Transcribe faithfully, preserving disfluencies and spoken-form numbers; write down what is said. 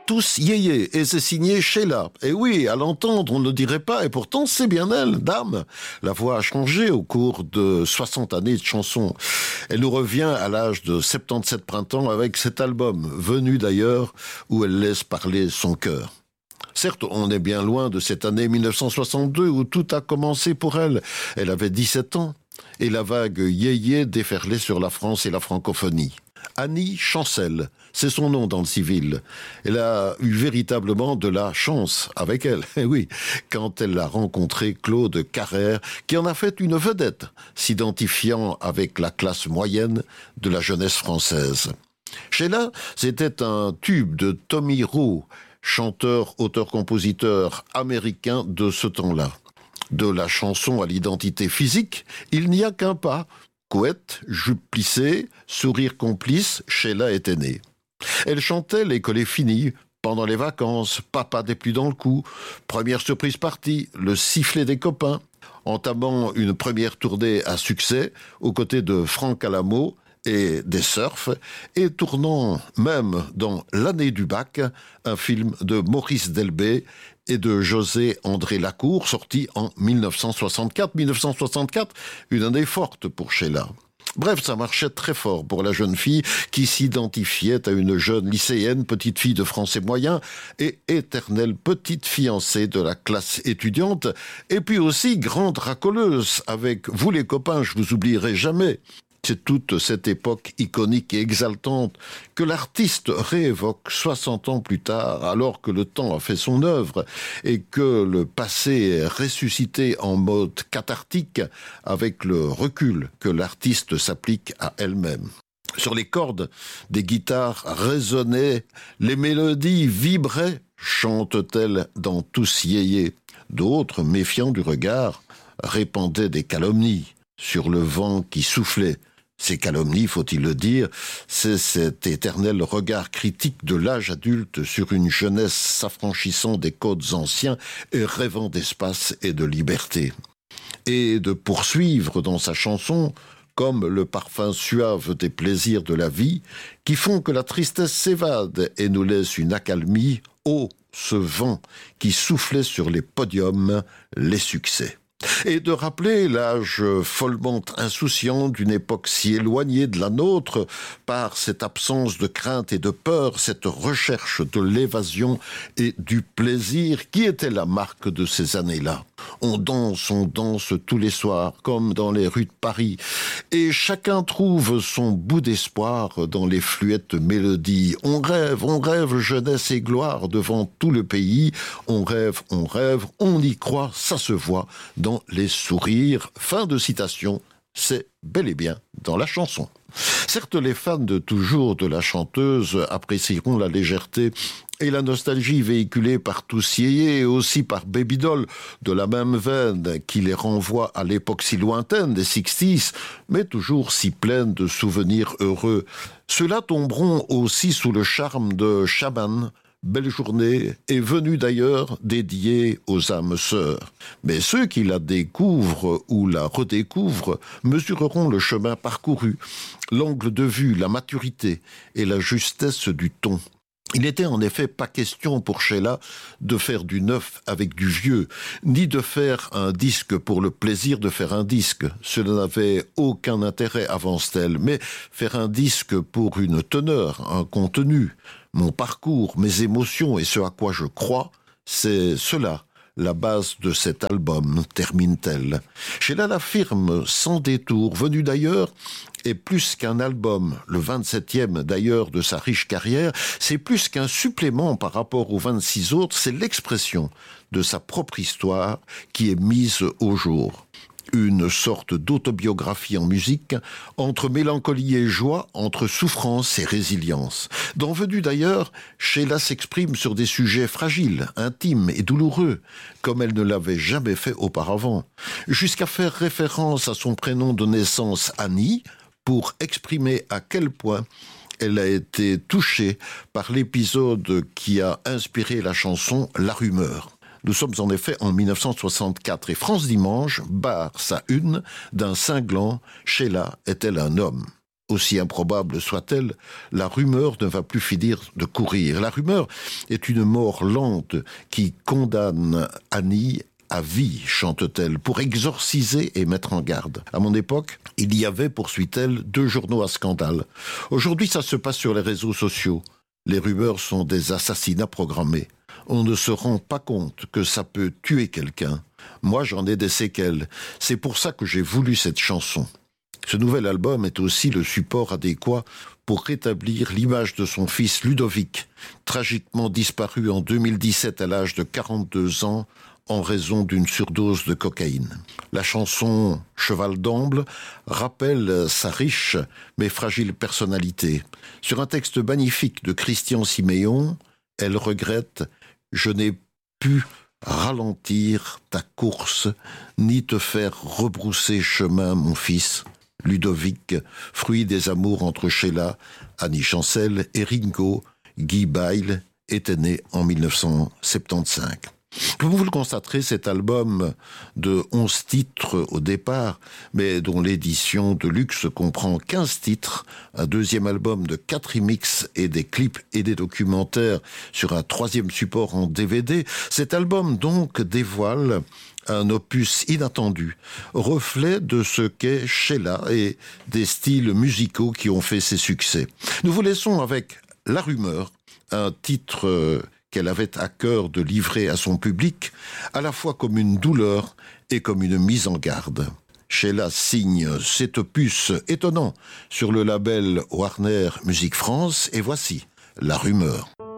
Tous yéyé, et c'est signé Sheila. Et oui, à l'entendre, on ne dirait pas, et pourtant c'est bien elle, dame. La voix a changé au cours de soixante années de chansons. Elle nous revient à l'âge de soixante-dix-sept printemps avec cet album, venu d'ailleurs, où elle laisse parler son cœur. Certes, on est bien loin de cette année mille neuf cent soixante-deux où tout a commencé pour elle. Elle avait dix-sept ans, et la vague yéyé déferlait sur la France et la francophonie. Annie Chancel, c'est son nom dans le civil. Elle a eu véritablement de la chance avec elle, eh oui, quand elle a rencontré Claude Carrère, qui en a fait une vedette, s'identifiant avec la classe moyenne de la jeunesse française. Sheila, c'était un tube de Tommy Roe, chanteur, auteur-compositeur américain de ce temps-là. De la chanson à l'identité physique, il n'y a qu'un pas. Couette, jupe plissée, sourire complice, Sheila était née. Elle chantait L'école est finie, pendant les vacances, Papa n'est plus dans le coup, Première surprise partie, Le sifflet des copains, entamant une première tournée à succès aux côtés de Franck Alamo et des Surfs, et tournant même dans L'année du bac, un film de Maurice Delbé et de José André Lacour, sorti en mille neuf cent soixante-quatre. mille neuf cent soixante-quatre, une année forte pour Sheila. Bref, ça marchait très fort pour la jeune fille qui s'identifiait à une jeune lycéenne, petite fille de français moyen et éternelle petite fiancée de la classe étudiante, et puis aussi grande racoleuse avec « Vous les copains, je vous oublierai jamais ». C'est toute cette époque iconique et exaltante que l'artiste réévoque soixante ans plus tard, alors que le temps a fait son œuvre et que le passé est ressuscité en mode cathartique avec le recul que l'artiste s'applique à elle-même. Sur les cordes, des guitares résonnaient, les mélodies vibraient, chante-t-elle dans Tous yéyé. D'autres, méfiants du regard, répandaient des calomnies sur le vent qui soufflait. Ces calomnies, faut-il le dire, c'est cet éternel regard critique de l'âge adulte sur une jeunesse s'affranchissant des codes anciens et rêvant d'espace et de liberté. Et de poursuivre dans sa chanson, comme le parfum suave des plaisirs de la vie, qui font que la tristesse s'évade et nous laisse une accalmie, ô ce vent qui soufflait sur les podiums les succès. Et de rappeler l'âge follement insouciant d'une époque si éloignée de la nôtre par cette absence de crainte et de peur, cette recherche de l'évasion et du plaisir qui était la marque de ces années-là. On danse, on danse tous les soirs, comme dans les rues de Paris, et chacun trouve son bout d'espoir dans les fluettes mélodies. On rêve, on rêve jeunesse et gloire devant tout le pays. On rêve, on rêve, on y croit, ça se voit dans les sourires. Fin de citation, c'est bel et bien dans la chanson. Certes, les fans de toujours de la chanteuse apprécieront la légèreté et la nostalgie véhiculée par Tous yéyé et aussi par Baby Doll, de la même veine qui les renvoie à l'époque si lointaine des sixties, mais toujours si pleine de souvenirs heureux. Ceux-là tomberont aussi sous le charme de Shaban, Belle journée est venue d'ailleurs dédiée aux âmes sœurs. Mais ceux qui la découvrent ou la redécouvrent mesureront le chemin parcouru, l'angle de vue, la maturité et la justesse du ton. Il n'était en effet pas question pour Sheila de faire du neuf avec du vieux, ni de faire un disque pour le plaisir de faire un disque. Cela n'avait aucun intérêt, avance-t-elle, mais faire un disque pour une teneur, un contenu. Mon parcours, mes émotions et ce à quoi je crois, c'est cela, la base de cet album, termine-t-elle. Sheila l'affirme sans détour, venu d'ailleurs, est plus qu'un album, le vingt-septième d'ailleurs de sa riche carrière, c'est plus qu'un supplément par rapport aux vingt-six autres, c'est l'expression de sa propre histoire qui est mise au jour. Une sorte d'autobiographie en musique, entre mélancolie et joie, entre souffrance et résilience. Dans Venu d'ailleurs, Sheila s'exprime sur des sujets fragiles, intimes et douloureux, comme elle ne l'avait jamais fait auparavant, jusqu'à faire référence à son prénom de naissance Annie, pour exprimer à quel point elle a été touchée par l'épisode qui a inspiré la chanson La Rumeur. Nous sommes en effet en mille neuf cent soixante-quatre et France Dimanche barre sa une d'un cinglant « Sheila est-elle un homme ?» aussi improbable soit-elle, la rumeur ne va plus finir de courir. La rumeur est une mort lente qui condamne Annie à vie, chante-t-elle, pour exorciser et mettre en garde. À mon époque, il y avait, poursuit-elle, deux journaux à scandale. Aujourd'hui, ça se passe sur les réseaux sociaux. Les rumeurs sont des assassinats programmés. On ne se rend pas compte que ça peut tuer quelqu'un. Moi, j'en ai des séquelles. C'est pour ça que j'ai voulu cette chanson. Ce nouvel album est aussi le support adéquat pour rétablir l'image de son fils Ludovic, tragiquement disparu en deux mille dix-sept à l'âge de quarante-deux ans en raison d'une surdose de cocaïne. La chanson « Cheval d'Amble » rappelle sa riche mais fragile personnalité. Sur un texte magnifique de Christian Siméon, elle regrette « Je n'ai pu ralentir ta course, ni te faire rebrousser chemin, mon fils. » Ludovic, fruit des amours entre Sheila, Annie Chancel et Ringo, Guy Bail, était né en mille neuf cent soixante-quinze. Comme vous le constaterez, cet album de onze titres au départ, mais dont l'édition de luxe comprend quinze titres, un deuxième album de quatre remixes et des clips et des documentaires sur un troisième support en D V D, cet album donc dévoile un opus inattendu, reflet de ce qu'est Sheila et des styles musicaux qui ont fait ses succès. Nous vous laissons avec La Rumeur, un titre qu'elle avait à cœur de livrer à son public, à la fois comme une douleur et comme une mise en garde. Sheila signe cet opus étonnant sur le label Warner Music France, et voici La Rumeur.